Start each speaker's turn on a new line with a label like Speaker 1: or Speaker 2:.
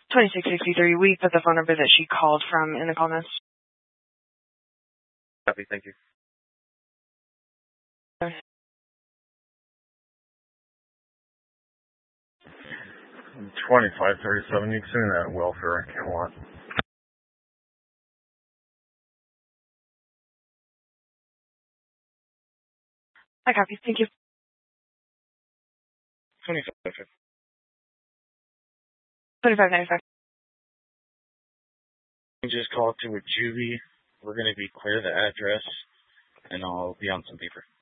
Speaker 1: 2663. We put the phone number that she called from in the call list.
Speaker 2: Copy, thank you.
Speaker 3: 2537, you can send that welfare in Camelot.
Speaker 1: I copy, thank you.
Speaker 2: 25.
Speaker 1: 2595.
Speaker 2: Just call to a juvie. We're going to be clear the address, and I'll be on some paper.